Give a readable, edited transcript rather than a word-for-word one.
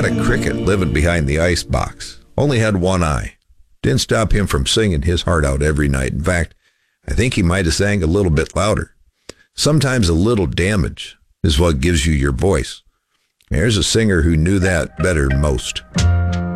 had a cricket living behind the ice box. Only had one eye. Didn't stop him from singing his heart out every night. In fact, I think he might have sang a little bit louder. Sometimes a little damage is what gives you your voice. There's a singer who knew that better than most.